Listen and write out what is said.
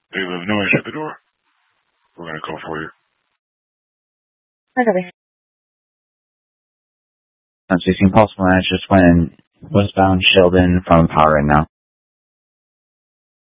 They live no answer at the door. We're going to call for you. Okay. I'm 16 Pulse Line, just went westbound Sheldon from Power right now.